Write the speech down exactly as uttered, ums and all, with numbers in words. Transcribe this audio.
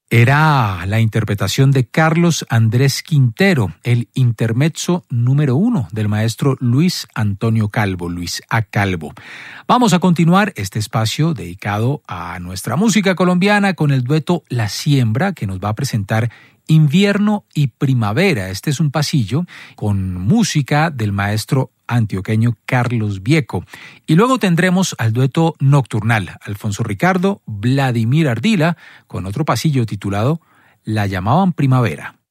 Era la interpretación de Carlos Andrés Quintero, el intermezzo número uno del maestro Luis Antonio Calvo, Luis A. Calvo. Vamos a continuar este espacio dedicado a nuestra música colombiana con el dueto La Siembra, que nos va a presentar Invierno y Primavera. Este es un pasillo con música del maestro antioqueño Carlos Vieco. Y luego tendremos al dueto Nocturnal, Alfonso Ricardo, Vladimir Ardila, con otro pasillo titulado La llamaban Primavera.